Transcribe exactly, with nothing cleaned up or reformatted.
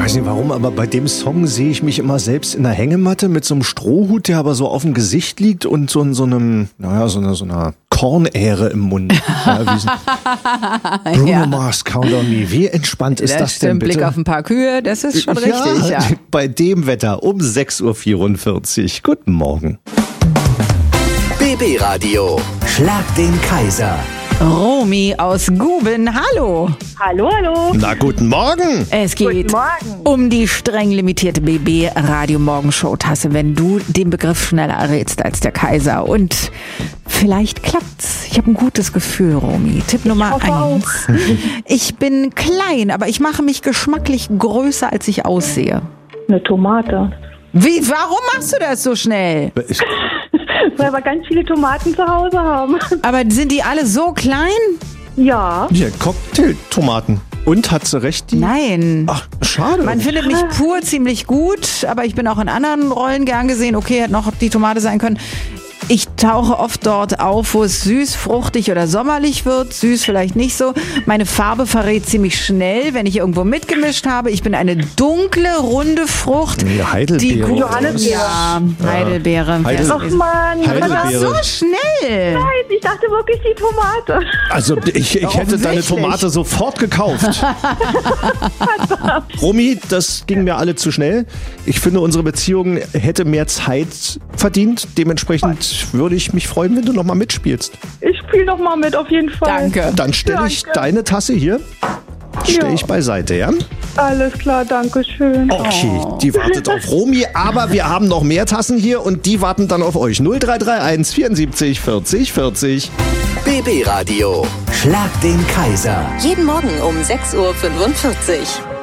weiß nicht warum, aber bei dem Song sehe ich mich immer selbst in der Hängematte mit so einem Strohhut, der aber so auf dem Gesicht liegt und so in so einem, naja, so einer, so einer Kornähre im Mund. Ja, wie so Bruno ja. Mars, Count on Me. Wie entspannt ist das, das denn bitte? Blick auf ein paar Kühe, das ist schon ja, richtig, ja. Bei dem Wetter um sechs Uhr vierundvierzig. Guten Morgen. B B Radio. Schlag den Kaiser. Romy aus Guben, hallo. Hallo, hallo. Na, guten Morgen. Es geht Guten Morgen. um die streng limitierte B B Radio Morgenshow-Tasse, wenn du den Begriff schneller errätst als der Kaiser. Und vielleicht klappt's. Ich habe ein gutes Gefühl, Romy. Tipp Nummer hoffe eins. Ich bin klein, aber ich mache mich geschmacklich größer, als ich aussehe. Eine Tomate. Wie? Warum machst du das so schnell? Weil wir ganz viele Tomaten zu Hause haben. Aber sind die alle so klein? Ja. Hier, Cocktailtomaten. Und hat sie recht? Die? Nein. Ach, schade. Man findet mich pur ziemlich gut, aber ich bin auch in anderen Rollen gern gesehen. Okay, hätte noch die Tomate sein können. Ich tauche oft dort auf, wo es süß, fruchtig oder sommerlich wird. Süß vielleicht nicht so. Meine Farbe verrät ziemlich schnell, wenn ich irgendwo mitgemischt habe. Ich bin eine dunkle, runde Frucht. Nee, Heidelbeere. Die Johannisbeere. Ja, Heidelbeere. Heidel- Ach Mann. Heidelbeere. Aber so schnell. Nein, ich dachte wirklich die Tomate. Also ich, ich hätte deine Offensichtlich. Tomate sofort gekauft. Romy, das ging mir alle zu schnell. Ich finde, unsere Beziehung hätte mehr Zeit verdient. Dementsprechend würde ich mich freuen, wenn du nochmal mitspielst. Ich spiele noch mal mit, auf jeden Fall. Danke. Dann stelle ich Danke. deine Tasse hier, stelle Ja. ich beiseite, ja? Alles klar, danke schön. Okay, die wartet auf Romy, aber wir haben noch mehr Tassen hier und die warten dann auf euch. null drei drei eins vierundsiebzig vierzig vierzig. B B Radio. Schlag den Kaiser. Jeden Morgen um sechs Uhr fünfundvierzig.